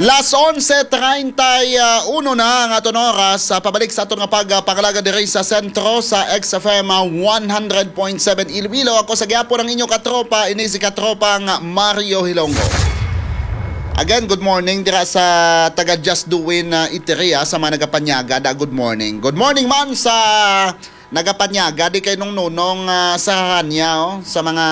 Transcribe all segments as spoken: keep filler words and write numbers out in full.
Las onse treinta y uno na ang aton oras sa pabalik sa aton nga pagpangalaga diri sa sentro sa X F M one hundred point seven Iloilo. Ako sa gyapon ang inyo katropa, ini si katropang Mario Hilonggo. Again, good morning dira sa taga Just Do Win uh, Iteria sa mga nagapanyaga. Da, good morning. Good morning man sa nagapanyaga di kay nung nunong uh, sa kanya oh, sa mga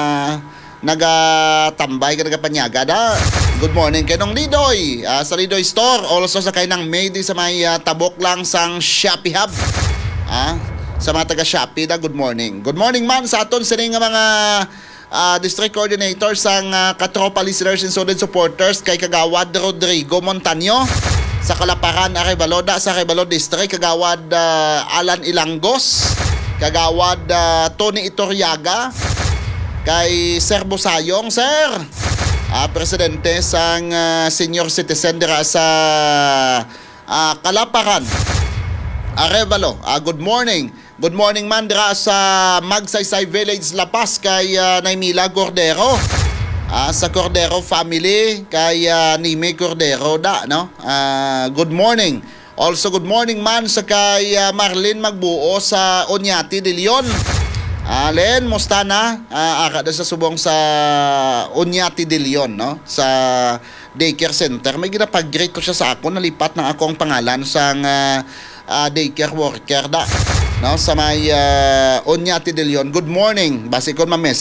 nagatambay ka nagapanyaga da. Good morning kay nung Lidoy uh, sa Lidoy Store, also sa kay nang Mayday sa may uh, tabok lang sang Shopee Hub. Ah, sa mga taga Shopee da, good morning. Good morning man sa aton sining nga mga uh, district coordinators sang uh, katropa listeners and solid supporters kay Kagawad Rodrigo Montaño sa Kalaparan, Arevaloda sa Arevalo District, Kagawad uh, Alan Ilangos, Kagawad uh, Tony Itoriaga, kay Sir Busayong, Sir, uh, presidente sang uh, senior citizen dira sa uh, Kalaparan, Arevalo. Uh, good morning. Good morning man dira sa Magsaysay Village, La Paz, kay uh, Naimila Cordero. Uh, sa Cordero family, kay uh, Nime Cordero da, no? Uh, good morning. Also good morning man sa kay uh, Marlene Magbuo sa Oñati de Leon. Uh, Len, musta na? Uh, akada sa subong sa Oñati de Leon, no? Sa daycare center. May ginapag-greet ko siya sa ako. Nalipat ng ako ang pangalan sa uh, uh, daycare worker da, no? Sa may uh, Oñati de Leon. Good morning. Basi ko ma